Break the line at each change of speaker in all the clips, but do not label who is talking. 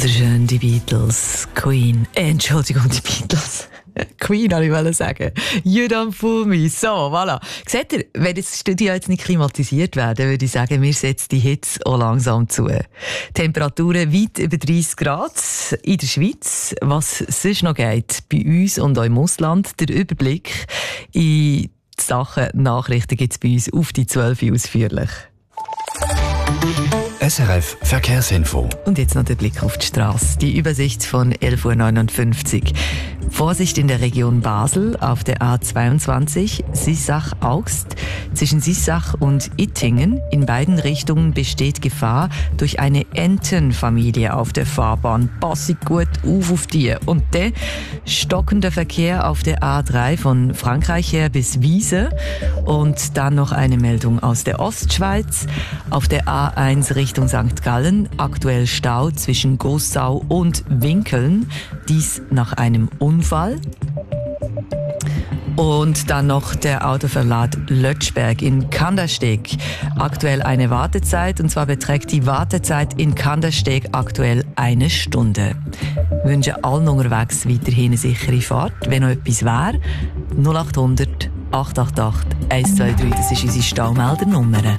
Wunderschön, die Beatles, Queen. Entschuldigung, die Beatles. Queen, wollte ich sagen. You don't fool me. So, voilà. Seht ihr, wenn das Studio jetzt nicht klimatisiert wäre, würde ich sagen, wir setzen die Hitze auch langsam zu. Temperaturen weit über 30 Grad in der Schweiz. Was sonst noch geht, bei uns und auch im Ausland, der Überblick in Sachen Nachrichten gibt es bei uns auf die 12 ausführlich.
SRF Verkehrsinfo.
Und jetzt noch der Blick auf die Straße. Die Übersicht von 11.59 Uhr. Vorsicht in der Region Basel auf der A22 Sissach-Augst. Zwischen Sissach und Ittingen in beiden Richtungen besteht Gefahr durch eine Entenfamilie auf der Fahrbahn. Passe gut auf die. Und der stockende Verkehr auf der A3 von Frankreich her bis Wiese. Und dann noch eine Meldung aus der Ostschweiz. Auf der A1 Richtung St. Gallen aktuell Stau zwischen Gossau und Winkeln. Dies nach einem Unfall. Und dann noch der Autoverlad Lötschberg in Kandersteg. Aktuell eine Wartezeit, und zwar beträgt die Wartezeit in Kandersteg aktuell 1 Stunde. Ich wünsche allen unterwegs weiterhin eine sichere Fahrt. Wenn noch etwas wäre, 0800 888 123, das ist unsere Staumeldernummer.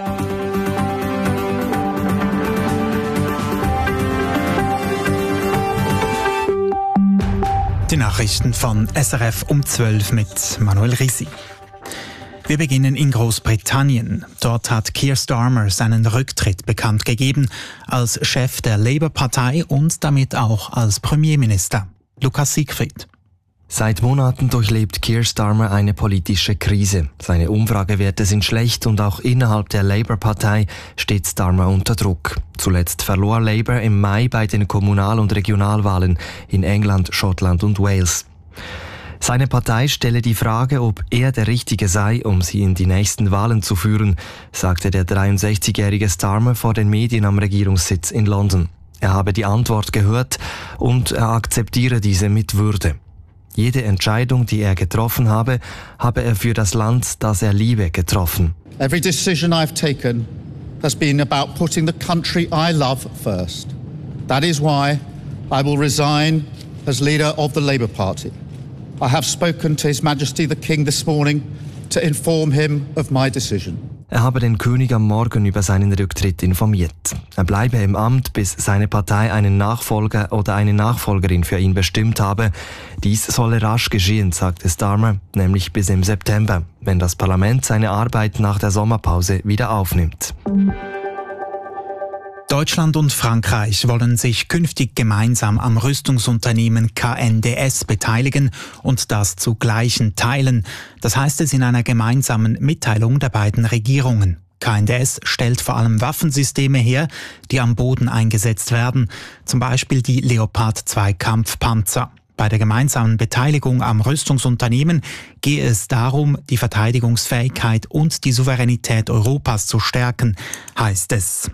Die Nachrichten von SRF um 12 mit Manuel Risi. Wir beginnen in Großbritannien. Dort hat Keir Starmer seinen Rücktritt bekannt gegeben als Chef der Labour-Partei und damit auch als Premierminister. Lukas Siegfried.
Seit Monaten durchlebt Keir Starmer eine politische Krise. Seine Umfragewerte sind schlecht und auch innerhalb der Labour-Partei steht Starmer unter Druck. Zuletzt verlor Labour im Mai bei den Kommunal- und Regionalwahlen in England, Schottland und Wales. Seine Partei stelle die Frage, ob er der Richtige sei, um sie in die nächsten Wahlen zu führen, sagte der 63-jährige Starmer vor den Medien am Regierungssitz in London. Er habe die Antwort gehört und er akzeptiere diese mit Würde. Jede Entscheidung, die er getroffen habe, habe er für das Land, das er liebe, getroffen.
Every decision I've taken has been about putting the country I love first. That is why I will resign as leader of the Labour Party. I have spoken to His Majesty the King this morning to inform him of my decision.
Er habe den König am Morgen über seinen Rücktritt informiert. Er bleibe im Amt, bis seine Partei einen Nachfolger oder eine Nachfolgerin für ihn bestimmt habe. Dies solle rasch geschehen, sagte Starmer, nämlich bis im September, wenn das Parlament seine Arbeit nach der Sommerpause wieder aufnimmt.
Deutschland und Frankreich wollen sich künftig gemeinsam am Rüstungsunternehmen KNDS beteiligen und das zu gleichen Teilen. Das heißt es in einer gemeinsamen Mitteilung der beiden Regierungen. KNDS stellt vor allem Waffensysteme her, die am Boden eingesetzt werden, zum Beispiel die Leopard 2 Kampfpanzer. Bei der gemeinsamen Beteiligung am Rüstungsunternehmen gehe es darum, die Verteidigungsfähigkeit und die Souveränität Europas zu stärken, heißt es.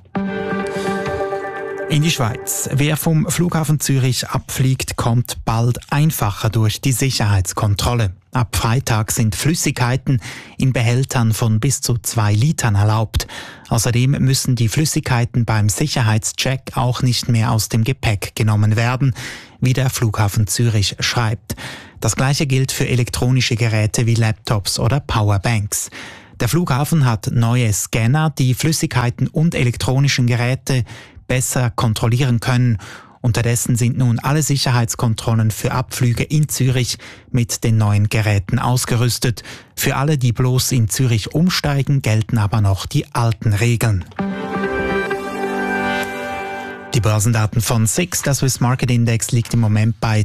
In die Schweiz. Wer vom Flughafen Zürich abfliegt, kommt bald einfacher durch die Sicherheitskontrolle. Ab Freitag sind Flüssigkeiten in Behältern von bis zu 2 Litern erlaubt. Außerdem müssen die Flüssigkeiten beim Sicherheitscheck auch nicht mehr aus dem Gepäck genommen werden, wie der Flughafen Zürich schreibt. Das Gleiche gilt für elektronische Geräte wie Laptops oder Powerbanks. Der Flughafen hat neue Scanner, die Flüssigkeiten und elektronischen Geräte besser kontrollieren können. Unterdessen sind nun alle Sicherheitskontrollen für Abflüge in Zürich mit den neuen Geräten ausgerüstet. Für alle, die bloß in Zürich umsteigen, gelten aber noch die alten Regeln. Die Börsendaten von SIX, der Swiss Market Index, liegt im Moment bei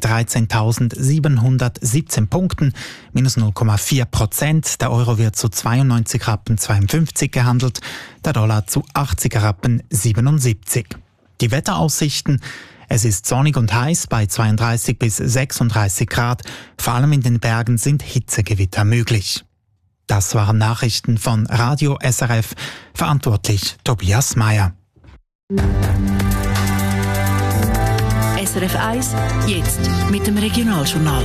13.717 Punkten, minus 0,4%. Der Euro wird zu 92,52 Rappen gehandelt, der Dollar zu 80,77 Rappen. Die Wetteraussichten: Es ist sonnig und heiß bei 32 bis 36 Grad. Vor allem in den Bergen sind Hitzegewitter möglich. Das waren Nachrichten von Radio SRF. Verantwortlich Tobias Meyer.
SRF 1, jetzt mit dem Regionaljournal.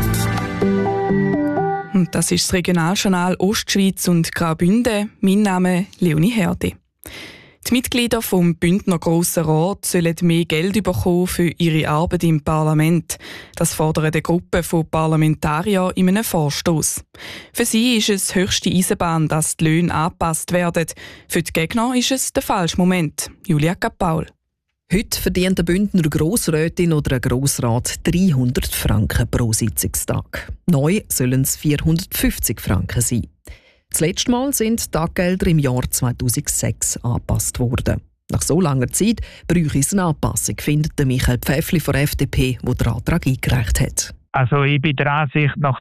Und das ist das Regionaljournal Ostschweiz und Graubünden. Mein Name Leonie Herde. Die Mitglieder vom Bündner Grossen Rat sollen mehr Geld bekommen für ihre Arbeit im Parlament. Das fordert eine Gruppe von Parlamentariern in einem Vorstoss. Für sie ist es höchste Eisenbahn, dass die Löhne angepasst werden. Für die Gegner ist es der falsche Moment. Julia Kapaul.
Heute verdient eine Bündner Grossrätin oder ein Grossrat 300 Franken pro Sitzungstag. Neu sollen es 450 Franken sein. Das letzte Mal sind die Taggelder im Jahr 2006 angepasst worden. Nach so langer Zeit bräuchte es eine Anpassung, findet Michael Pfäffli von der FDP, der den Antrag eingereicht hat.
Also ich bin der Ansicht, nach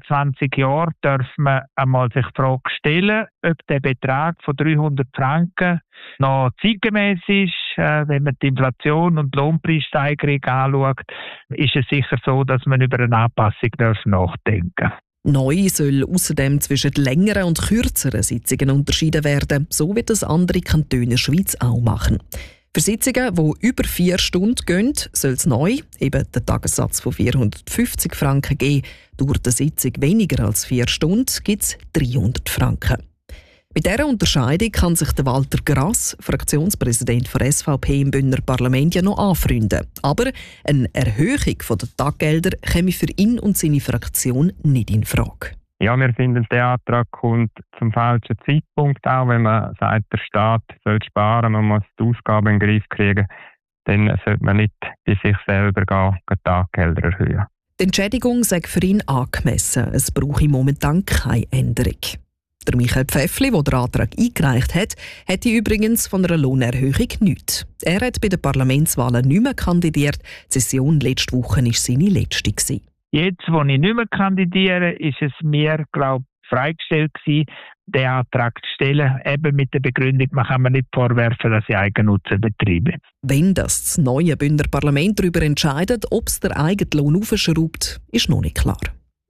22 Jahren darf man einmal sich die Frage stellen, ob der Betrag von 300 Franken noch zeitgemäß ist. Wenn man die Inflation und die Lohnpreissteigerung anschaut, ist es sicher so, dass man über eine Anpassung nachdenken darf.
Neu soll außerdem zwischen längeren und kürzeren Sitzungen unterschieden werden, so wie das andere Kantone in der Schweiz auch machen. Für Sitzungen, die über 4 Stunden gehen, soll es neu eben den Tagessatz von 450 Franken geben. Durch die Sitzung weniger als 4 Stunden gibt es 300 Franken. Mit dieser Unterscheidung kann sich der Walter Grass, Fraktionspräsident der SVP im Bündner Parlament, ja noch anfreunden. Aber eine Erhöhung der Taggelder käme für ihn und seine Fraktion nicht in Frage.
Ja, wir finden, der Antrag kommt zum falschen Zeitpunkt, auch wenn man sagt, der Staat soll sparen, man muss die Ausgaben in den Griff kriegen, dann sollte man nicht bei sich selber die Taggelder erhöhen.
Die Entschädigung sei für ihn angemessen. Es brauche momentan keine Änderung. Der Michael Pfäffli, der den Antrag eingereicht hat, hätte übrigens von einer Lohnerhöhung nichts. Er hat bei den Parlamentswahlen nicht mehr kandidiert. Die Session letzte Woche war seine letzte.
Jetzt, wo ich nicht mehr kandidiere, ist es mir, freigestellt gewesen, den Antrag zu stellen, eben mit der Begründung, man kann mir nicht vorwerfen, dass ich Eigennutzer betreibe.
Wenn das neue Bündner Parlament darüber entscheidet, ob es der eigene Lohn aufschraubt, ist noch nicht klar.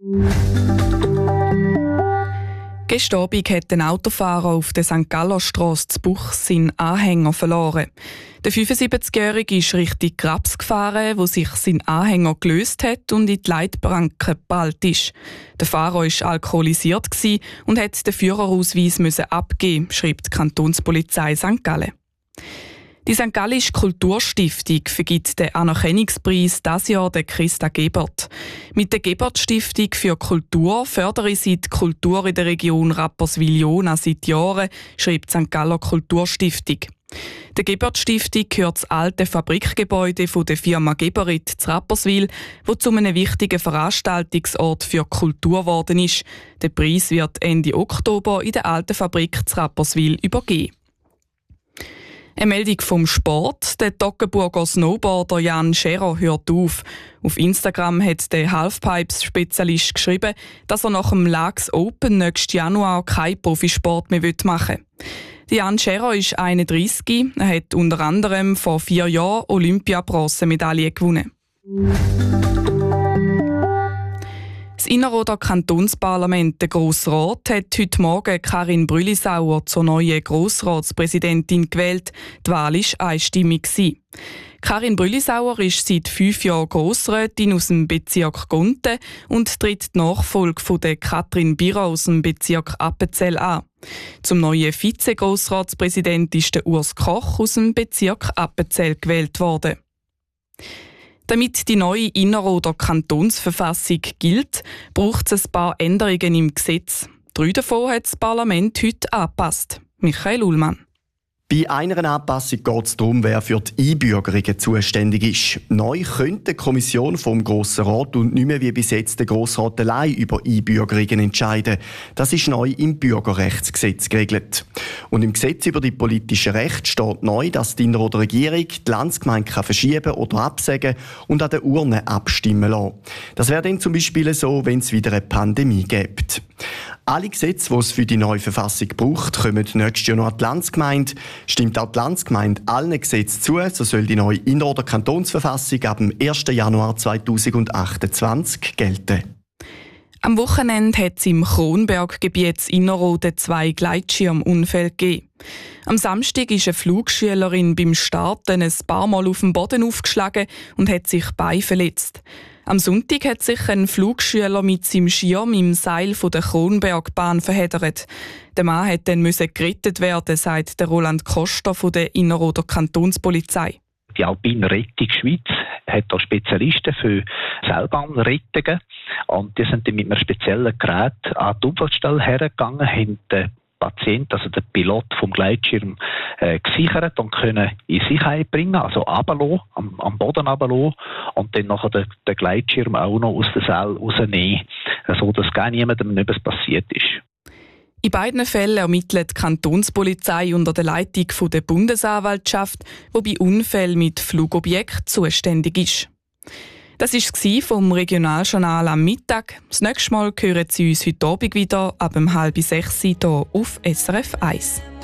Gestern Abend hat ein Autofahrer auf der St. Gallerstrasse zu Buch seinen Anhänger verloren. Der 75-Jährige ist Richtung Grabs gefahren, wo sich sein Anhänger gelöst hat und in die Leitplanke geballt ist. Der Fahrer war alkoholisiert und musste den Führerausweis abgeben, schreibt die Kantonspolizei St. Gallen. Die St. Gallische Kulturstiftung vergibt den Anerkennungspreis dieses Jahr der Christa Gebert. Mit der Gebert-Stiftung für Kultur fördere sie die Kultur in der Region Rapperswil-Jona seit Jahren, schreibt die St. Galler Kulturstiftung. Der Gebert-Stiftung gehört das alte Fabrikgebäude der Firma Geberit zu Rapperswil, wo zu einem wichtigen Veranstaltungsort für Kultur geworden ist. Der Preis wird Ende Oktober in der alten Fabrik zu Rapperswil übergeben. Eine Meldung vom Sport. Der Toggenburger Snowboarder Jan Scherer hört auf. Auf Instagram hat der Halfpipes-Spezialist geschrieben, dass er nach dem Laax Open nächsten Januar keinen Profisport mehr machen will. Jan Scherer ist 31. Er hat unter anderem vor 4 Jahren Olympia-Bronzemedaille gewonnen. Das Innerrhoder Kantonsparlament, der Grosse Rat, hat heute Morgen Karin Brülisauer zur neuen Grossratspräsidentin gewählt. Die Wahl war einstimmig. Karin Brülisauer ist seit 5 Jahren Grossrätin aus dem Bezirk Gonten und tritt die Nachfolge von der Katrin Bira aus dem Bezirk Appenzell an. Zum neuen Vize-Grossratspräsident ist der Urs Koch aus dem Bezirk Appenzell gewählt worden. Damit die neue Innerrhoder Kantonsverfassung gilt, braucht es ein paar Änderungen im Gesetz. 3 davon hat das Parlament heute angepasst. Michael Ullmann.
Bei einer Anpassung geht es darum, wer für die Einbürgerungen zuständig ist. Neu könnte die Kommission vom Grossen Rat und nicht mehr wie bis jetzt der Grossrat allein über Einbürgerungen entscheiden. Das ist neu im Bürgerrechtsgesetz geregelt. Und im Gesetz über die politischen Rechte steht neu, dass die Innerrhoder Regierung die Landsgemeinde verschieben oder absagen und an der Urne abstimmen lassen. Das wäre dann zum Beispiel so, wenn es wieder eine Pandemie gibt. Alle Gesetze, die es für die neue Verfassung braucht, kommen nächstes Jahr noch an die Landsgemeinde. Stimmt auch die Landsgemeinde allen Gesetzen zu, so soll die neue Innerrhoder Kantonsverfassung ab dem 1. Januar 2028 gelten.
Am Wochenende hat es im Kronberggebiet Innerrhoden 2 Gleitschirmunfälle gegeben. Am Samstag ist eine Flugschülerin beim Starten ein paar Mal auf dem Boden aufgeschlagen und hat sich Bein verletzt. Am Sonntag hat sich ein Flugschüler mit seinem Schirm im Seil von der Kronbergbahn verheddert. Der Mann musste dann gerettet werden, sagt der Roland Koster von der Innerrhoder Kantonspolizei.
Die Alpine Rettung Schweiz hat da Spezialisten für Seilbahnrettungen und die sind dann mit einem speziellen Gerät an die Unfallstelle hergegangen, haben den Patient, also den Pilot vom Gleitschirm gesichert und können in Sicherheit bringen, also runterlassen, am Boden runterlassen und dann nachher den Gleitschirm auch noch aus der Seil rausnehmen, sodass gar niemandem etwas passiert ist.
In beiden Fällen ermittelt die Kantonspolizei unter der Leitung der Bundesanwaltschaft, die bei Unfällen mit Flugobjekten zuständig ist. Das war es vom Regionaljournal am Mittag. Das nächste Mal hören Sie uns heute Abend wieder ab 5:30 hier auf SRF 1.